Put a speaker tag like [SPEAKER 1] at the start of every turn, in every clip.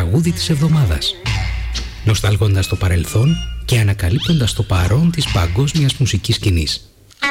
[SPEAKER 1] τραγούδι της εβδομάδας. Νοσταλγώντας το παρελθόν και ανακαλύπτοντας το παρόν της παγκόσμιας μουσικής σκηνής.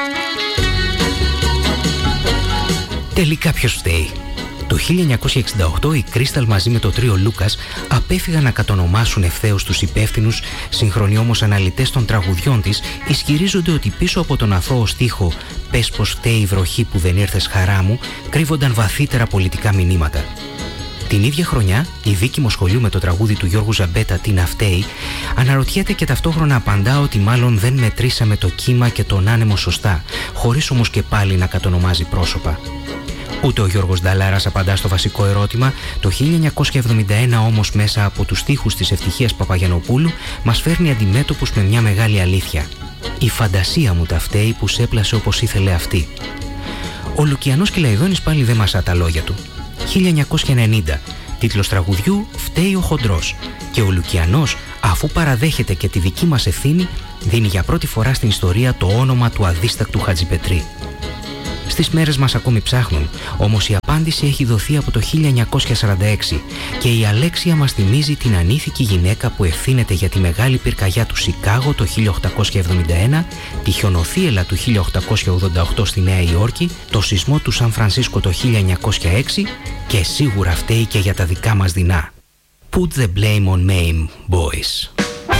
[SPEAKER 1] Τελικά ποιος φταίει? Το 1968 οι Crystal μαζί με το τρίο Λούκας απέφυγαν να κατονομάσουν ευθέως τους υπεύθυνους, σύγχρονοι όμως αναλυτές των τραγουδιών της ισχυρίζονται ότι πίσω από τον αθώο στίχο «Πες πως φταίει η βροχή που δεν ήρθες χαρά μου» κρύβονταν βαθύτερα πολιτικά μηνύματα. Την ίδια χρονιά, η Βίκη Μοσχολιού με το τραγούδι του Γιώργου Ζαμπέτα «Τι να φταίει» αναρωτιέται και ταυτόχρονα απαντά ότι μάλλον δεν μετρήσαμε το κύμα και τον άνεμο σωστά, χωρίς όμως και πάλι να κατονομάζει πρόσωπα. Ούτε ο Γιώργος Νταλάρας απαντά στο βασικό ερώτημα. Το 1971 όμως μέσα από τους στίχους της Ευτυχίας Παπαγιαννοπούλου μας φέρνει αντιμέτωπους με μια μεγάλη αλήθεια. Η φαντασία μου τα φταίει που σέπλασε όπως ήθελε αυτή. Ο Λουκιανός Κυλαϊδόνης πάλι δεν μασά τα λόγια του. 1990, τίτλος τραγουδιού «Φταίει ο χοντρός». Και ο Λουκιανός, αφού παραδέχεται και τη δική μας ευθύνη, δίνει για πρώτη φορά στην ιστορία το όνομα του αδίστακτου Χατζηπετρή. Στις μέρες μας ακόμη ψάχνουν, όμως η απάντηση έχει δοθεί από το 1946 και η Αλέξια μας θυμίζει την ανήθικη γυναίκα που ευθύνεται για τη μεγάλη πυρκαγιά του Σικάγο το 1871, τη χιονοθύελλα του 1888 στη Νέα Υόρκη, το σεισμό του Σαν Φρανσίσκο το 1906 και σίγουρα φταίει και για τα δικά μας δεινά. Put the blame on Maine, boys.